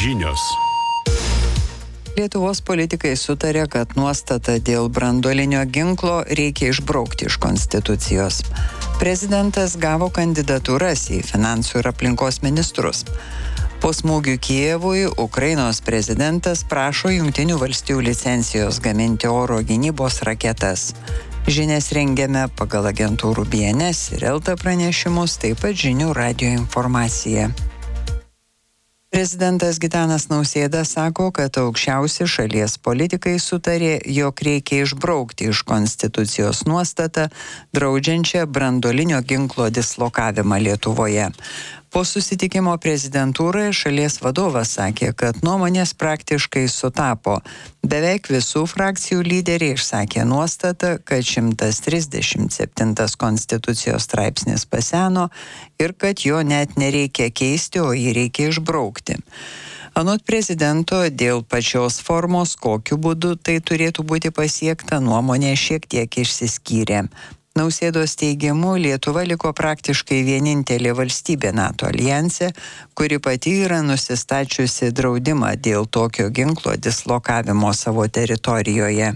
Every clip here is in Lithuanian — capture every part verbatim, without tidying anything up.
Žinios. Lietuvos politikai sutarė, kad nuostatą dėl branduolinio ginklo reikia išbraukti iš Konstitucijos. Prezidentas gavo kandidatūras į finansų ir aplinkos ministrus. Po smūgių Kijevui Ukrainos prezidentas prašo Jungtinių valstijų licencijos gaminti oro gynybos raketas. Žinias rengiame pagal agentūrų B N S ir Elta pranešimus, taip pat žinių radijo informacija. Prezidentas Gitanas Nausėda sako, kad aukščiausi šalies politikai sutarė, jog reikia išbraukti iš Konstitucijos nuostatą, draudžiančią branduolinio ginklo dislokavimą Lietuvoje. Po susitikimo prezidentūroje šalies vadovas sakė, kad nuomonės praktiškai sutapo. Beveik visų frakcijų lyderiai išsakė nuostatą, kad šimtas trisdešimt septintas Konstitucijos straipsnis paseno ir kad jo net nereikia keisti, o jį reikia išbraukti. Anot prezidento, dėl pačios formos, kokiu būdu tai turėtų būti pasiekta, nuomonė šiek tiek išsiskyrė. Nausėdos teigimu, Lietuva liko praktiškai vienintelė valstybė NATO aljanse, kuri pati yra nusistačiusi draudimą dėl tokio ginklo dislokavimo savo teritorijoje.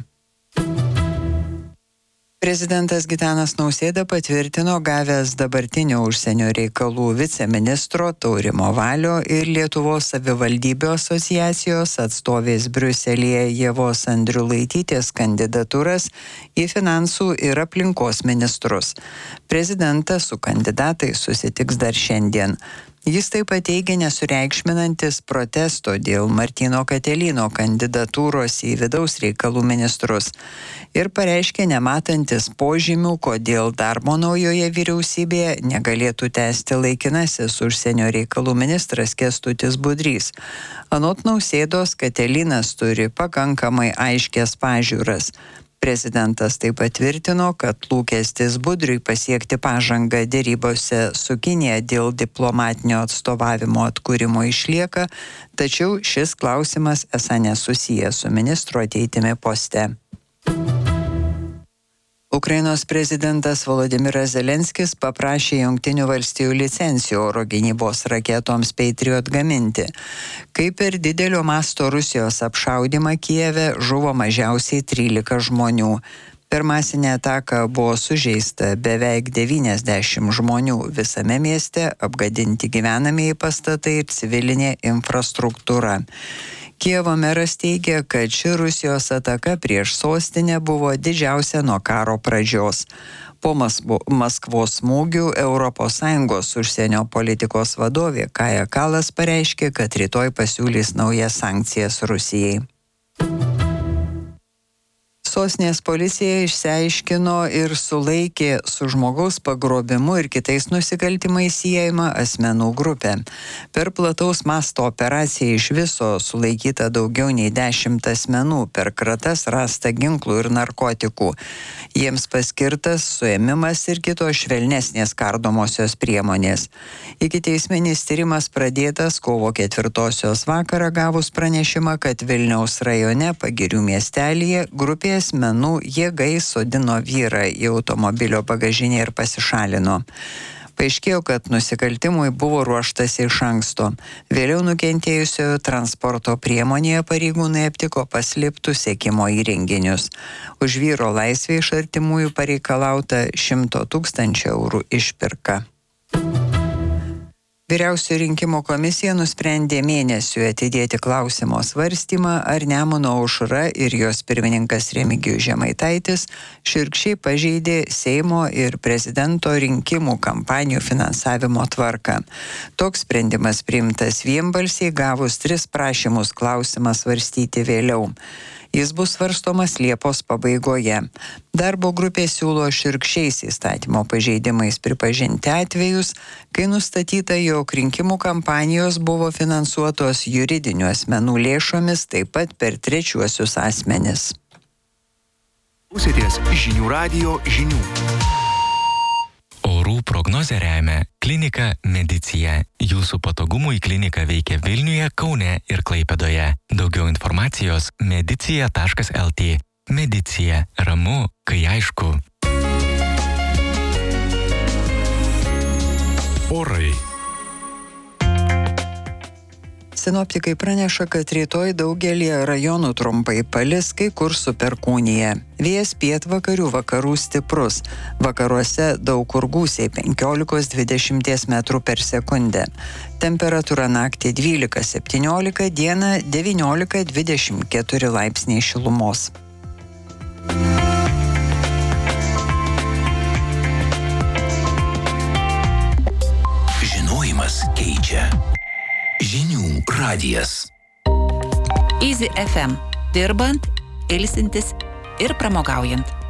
Prezidentas Gitanas Nausėda patvirtino gavęs dabartinio užsienio reikalų viceministro Taurimo Valio ir Lietuvos savivaldybių asociacijos atstovės Briuselyje Ievos Andriulaitytės kandidatūras į finansų ir aplinkos ministrus. Prezidentas su kandidatais susitiks dar šiandien. Jis taip pat teigė nesureikšminantis protesto dėl Martyno Katelyno kandidatūros į vidaus reikalų ministrus ir pareiškė nematantis požymių, kodėl darbo naujoje vyriausybėje negalėtų tęsti laikinasis užsienio reikalų ministras Kęstutis Budrys. Anot Nausėdos, Katelynas turi pakankamai aiškias pažiūras. Prezidentas taip pat tvirtino, kad lūkestis Budriui pasiekti pažangą derybose su Kinija dėl diplomatinio atstovavimo atkūrimo išlieka, tačiau šis klausimas esą nesusijęs su ministro ateitimi poste. Ukrainos prezidentas Volodymyras Zelenskis paprašė Jungtinių valstijų licencijų oro gynybos raketoms Patriot gaminti. Kai per didelio masto Rusijos apšaudymą Kijeve žuvo mažiausiai trylika žmonių. Per masinę ataką buvo sužeista beveik devyniasdešimt žmonių visame mieste, apgadinti gyvenamieji pastatai ir civilinė infrastruktūra. Kijevo meras teigia, kad ši Rusijos ataka prieš sostinę buvo didžiausia nuo karo pradžios. Po Maskvos smūgių Europos Sąjungos užsienio politikos vadovė Kaja Kallas pareiškė, kad rytoj pasiūlys naujas sankcijas Rusijai. Sostinės policija išsiaiškino ir sulaikė su žmogaus pagrobimu ir kitais nusikaltimais siejama asmenų grupė. Per plataus masto operaciją iš viso sulaikyta daugiau nei dešimt asmenų, per kratas rasta ginklų ir narkotikų. Jiems paskirtas suėmimas ir kitos švelnesnės kardomosios priemonės. Ikiteisminis tyrimas pradėtas kovo ketvirtosios vakarą gavus pranešimą, kad Vilniaus rajone Pagirių miestelyje grupė asmenų jėgai sodino vyrą į automobilio bagažinę ir pasišalino. Paaiškėjo, kad nusikaltimui buvo ruoštas iš anksto. Vėliau nukentėjusiojo transporto priemonėje pareigūnai aptiko paslėptus sekimo įrenginius. Už vyro laisvę iš artimųjų pareikalauta šimto tūkstančių eurų išpirka. Vyriausioji rinkimų komisija nusprendė mėnesiui atidėti klausimo svarstymą, ar Nemuno aušra ir jos pirmininkas Remigijus Žemaitaitis šiurkščiai pažeidė Seimo ir prezidento rinkimų kampanijų finansavimo tvarką. Toks sprendimas priimtas vienbalsiai gavus tris prašymus klausimą svarstyti vėliau. Jis bus svarstomas Liepos pabaigoje. Darbo grupė siūlo šiurkščiais įstatymo pažeidimais pripažinti atvejus, kai nustatyta, jog rinkimų kampanijos buvo finansuotos juridinių asmenų lėšomis, taip pat per trečiuosius asmenis. Klausėtės žinių radijo žinių. Orų prognozę remia klinika Medicija. Jūsų patogumui klinika veikia Vilniuje, Kaune ir Klaipėdoje. Daugiau informacijos medicija taškas el tė. Medicija. Ramu, kai aišku. Orai. Sinoptikai praneša, kad rytoj daugelį rajonų trumpai palis, kai kur su perkūnija. Vėjas pietvakarių vakarų stiprus. Vakaruose daug kur gūsiai penkiolika dvidešimt metrų per sekundę. Temperatūra naktį dvylika septyniolika, dieną devyniolika dvidešimt keturi laipsniai šilumos. Žinojimas keičia. Žinių radijas. Easy F M. Dirbant, ilsintis ir pramogaujant.